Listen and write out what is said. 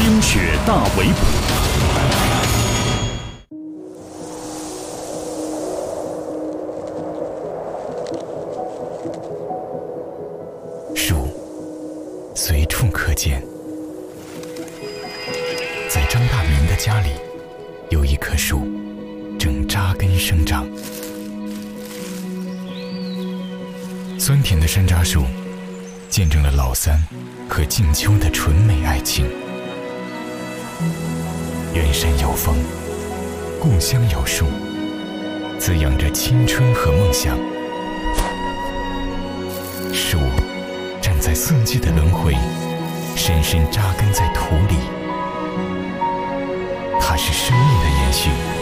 冰雪大围捕。 树随处可见，在张大民的家里，有一棵树正扎根生长。酸甜的山楂树见证了老三和静秋的纯美爱情。远山有风，故乡有树，滋养着青春和梦想。树站在四季的轮回，深深扎根在土里。它是生命的延续，